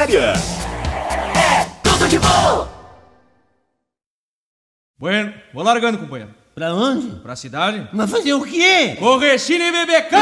área. É tudo de bom. Bueno, vou largando, companheiro. Pra onde? Pra cidade. Mas fazer o quê? Correr Chile e beber